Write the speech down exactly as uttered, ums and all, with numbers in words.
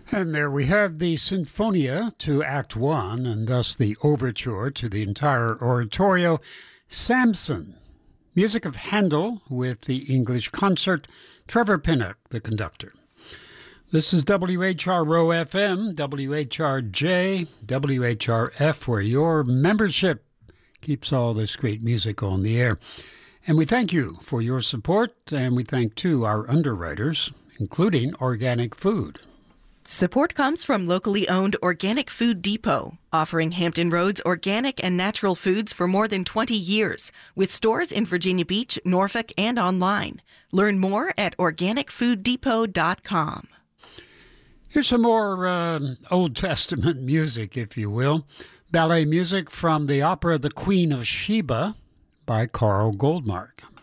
And there we have the Sinfonia to Act One, and thus the overture to the entire oratorio, Samson. Music of Handel with the English Concert, Trevor Pinnock, the conductor. This is W H R O F M, W H R J, W H R F, where your membership keeps all this great music on the air. And we thank you for your support, and we thank, too, our underwriters, including Organic Food. Support comes from locally owned Organic Food Depot, offering Hampton Roads organic and natural foods for more than twenty years, with stores in Virginia Beach, Norfolk, and online. Learn more at organic food depot dot com. Here's some more uh, Old Testament music, if you will. Ballet music from the opera The Queen of Sheba by Carl Goldmark.